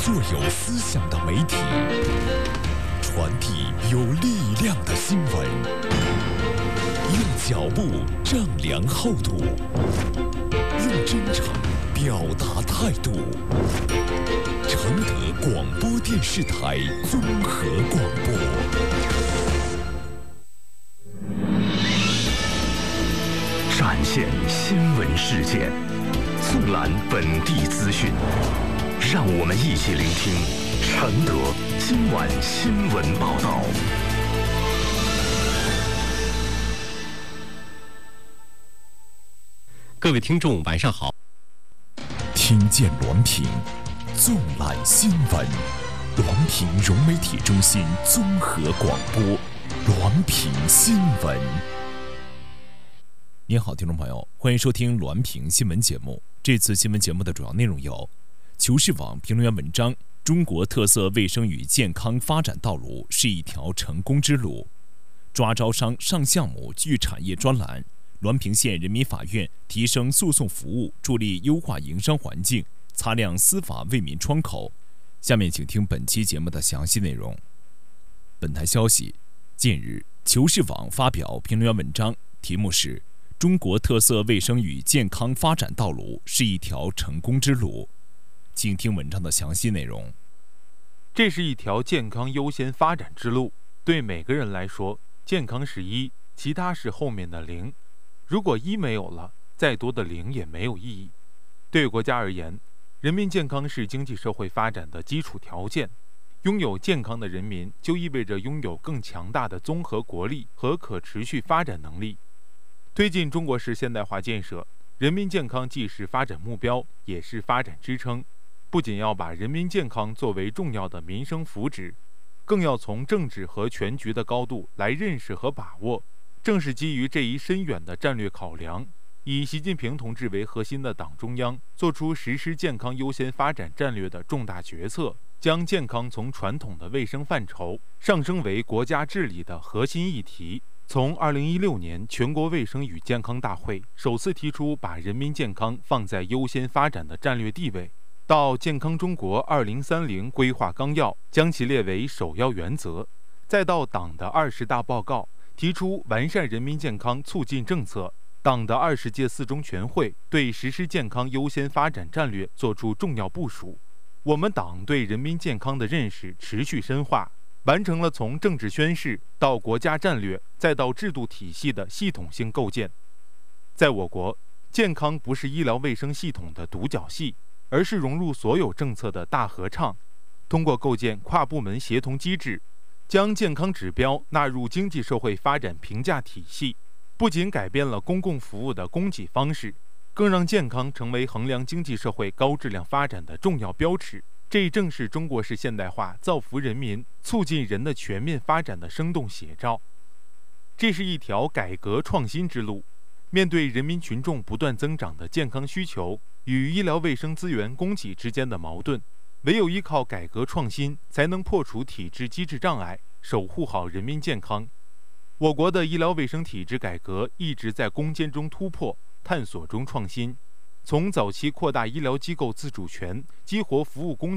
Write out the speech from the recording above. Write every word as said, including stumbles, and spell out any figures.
做有思想的媒体，传递有力量的新闻，用脚步丈量厚度，用真诚表达态度。承德广播电视台综合广播， 展现新闻事件，纵览本地资讯，让我们一起聆听承德今晚新闻报道。 各位听众，晚上好。 听见滦平，纵览新闻，滦平融媒体中心综合广播，滦平新闻。您好，听众朋友，欢迎收听滦平新闻节目。这次新闻节目的主要内容有：求是网评论员文章，中国特色卫生与健康发展道路是一条成功之路；抓招商上项目聚产业专栏，滦平县人民法院提升诉讼服务，助力优化营商环境，擦亮司法为民窗口。下面请听本期节目的详细内容。本台消息，近日，求是网发表评论员文章，题目是中国特色卫生与健康发展道路是一条成功之路。请听文章的详细内容。 这是一条健康优先发展之路，对每个人来说，健康是一，其他是后面的零。如果一没有了，再多的零也没有意义。对国家而言，人民健康是经济社会发展的基础条件。拥有健康的人民，就意味着拥有更强大的综合国力和可持续发展能力。推进中国式现代化建设，人民健康既是发展目标，也是发展支撑。不仅要把人民健康作为重要的民生福祉，更要从政治和全局的高度来认识和把握。正是基于这一深远的战略考量，以习近平同志为核心的党中央做出实施健康优先发展战略的重大决策，将健康从传统的卫生范畴上升为国家治理的核心议题。从二零一六年全国卫生与健康大会首次提出把人民健康放在优先发展的战略地位，到健康中国二零三零规划纲要将其列为首要原则，再到党的二十大报告提出完善人民健康促进政策，党的二十届四中全会对实施健康优先发展战略作出重要部署。我们党对人民健康的认识持续深化，完成了从政治宣誓到国家战略再到制度体系的系统性构建。在我国，健康不是医疗卫生系统的独角戏，而是融入所有政策的大合唱。通过构建跨部门协同机制，将健康指标纳入经济社会发展评价体系，不仅改变了公共服务的供给方式，更让健康成为衡量经济社会高质量发展的重要标尺。这正是中国式现代化造福人民、促进人的全面发展的生动写照。这是一条改革创新之路。面对人民群众不断增长的健康需求与医疗卫生资源供给之间的矛盾，唯有依靠改革创新，才能破除体制机制障碍，守护好人民健康。我国的医疗卫生体制改革一直在攻坚中突破，探索中创新。从早期扩大医疗机构自主权，激活服务供